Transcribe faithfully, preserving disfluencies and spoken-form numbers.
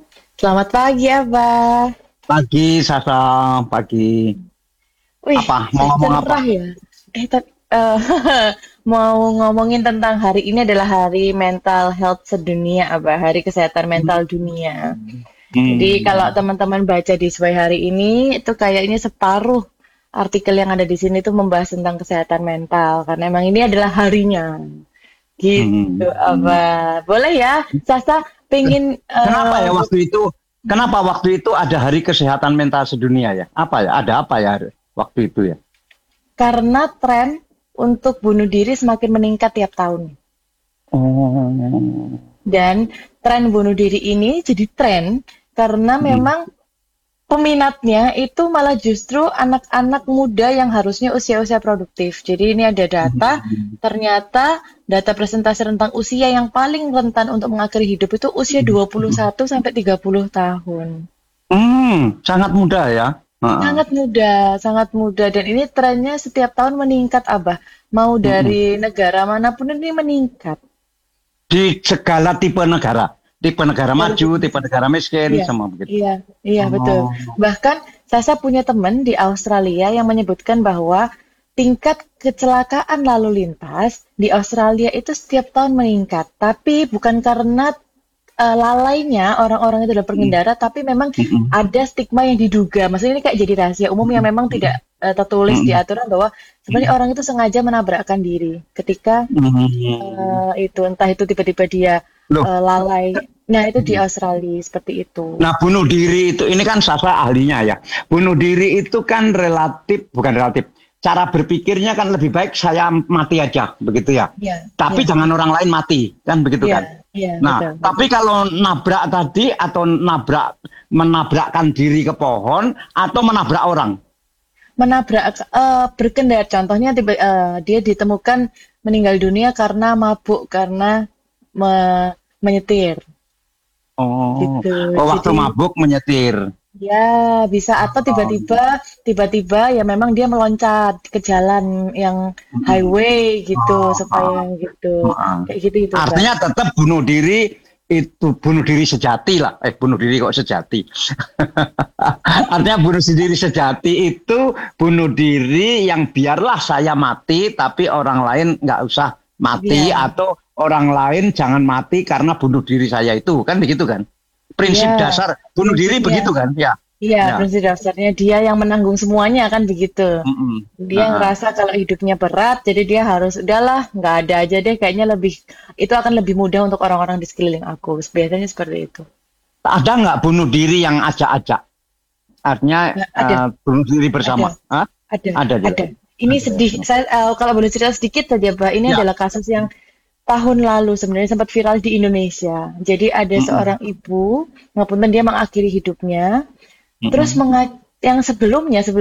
Selamat pagi, Abah. Pagi, Sasa, pagi. Wih, Apa? Mau sudah ngomong apa? cerah ya. Eh, tapi eh, mau ngomongin tentang hari ini adalah Hari Mental Health Sedunia, Abah. Hari Kesehatan Mental Dunia. Jadi kalau Hmm. teman-teman baca di Sway hari ini, itu kayaknya separuh artikel yang ada di sini itu membahas tentang kesehatan mental. Karena emang ini adalah harinya. Gitu, Hmm. Abah. Boleh ya, Sasa pengen Kenapa eh, ya waktu itu? Kenapa waktu itu ada Hari Kesehatan Mental Sedunia ya? Apa ya? Ada apa ya waktu itu ya? karena tren untuk bunuh diri semakin meningkat tiap tahun. Oh. Dan tren bunuh diri ini jadi tren karena Hmm. memang peminatnya itu malah justru anak-anak muda yang harusnya usia-usia produktif. Jadi ini ada data, Hmm. ternyata data presentasi tentang usia yang paling rentan untuk mengakhiri hidup itu usia dua puluh satu sampai tiga puluh tahun. Hmm, sangat mudah ya. Heeh. Sangat muda, sangat muda. Dan ini trennya setiap tahun meningkat, Abah. Mau Hmm. dari negara manapun ini meningkat. Di segala tipe negara, tipe negara Dari maju, tipe negara miskin, Iya, sama begitu. iya, iya betul. Oh. Bahkan Sasa punya teman di Australia yang menyebutkan bahwa tingkat kecelakaan lalu lintas di Australia itu setiap tahun meningkat. Tapi bukan karena eh, lalainya orang-orang itu adalah Hmm. pengendara, tapi memang Hmm. ada stigma yang diduga. Maksudnya ini kayak jadi rahasia umum yang memang tidak eh, tertulis di Hmm. aturan bahwa sebenarnya orang itu sengaja menabrakkan diri ketika Hmm. eh, itu entah itu tiba-tiba dia Loh. eh, lalai. Nah, itu di Australia seperti itu. Nah, bunuh diri itu, ini kan Sasa ahlinya ya. Bunuh diri itu kan relatif, bukan relatif. Cara berpikirnya kan lebih baik saya mati aja, begitu ya. Iya, Tapi iya, jangan orang lain mati, kan begitu iya, kan. iya, betul, Nah, betul. tapi kalau nabrak tadi atau nabrak menabrakkan diri ke pohon atau menabrak orang. Menabrak, eh, berkendara, contohnya tiba, eh, dia ditemukan meninggal dunia karena mabuk, karena me- menyetir, Oh, gitu. oh waktu Jadi mabuk menyetir. ya bisa atau Oh. tiba-tiba, tiba-tiba ya memang dia meloncat ke jalan yang highway gitu, supaya Oh. gitu, Heeh. kayak gitu itu, Mbak. Artinya tetap bunuh diri itu bunuh diri sejati lah. Eh bunuh diri kok sejati. Artinya bunuh diri sejati itu bunuh diri yang biarlah saya mati tapi orang lain nggak usah mati Iya, atau orang lain jangan mati karena bunuh diri saya itu kan begitu kan? iya, Prinsip dasar bunuh diri prinsipnya. begitu kan? Ya, Iya, ya. prinsip dasarnya dia yang menanggung semuanya kan begitu. Mm-mm. Dia Heeh. ngerasa kalau hidupnya berat, jadi dia harus udahlah, nggak ada aja deh. Kayaknya lebih itu akan lebih mudah untuk orang-orang di sekeliling aku. Biasanya seperti itu. Ada nggak bunuh diri yang ajak-ajak? Artinya Nah, ada, eh, bunuh diri ada, bersama? Hah? ada, Ada juga. ada. Ini Ada. sedih. Saya eh, kalau boleh cerita sedikit saja, Mbak. Ini Ya. adalah kasus yang tahun lalu sebenarnya sempat viral di Indonesia. Jadi ada Mm-mm. seorang ibu, ngapunten dia mengakhiri hidupnya, terus Mm-mm. menga- yang sebelumnya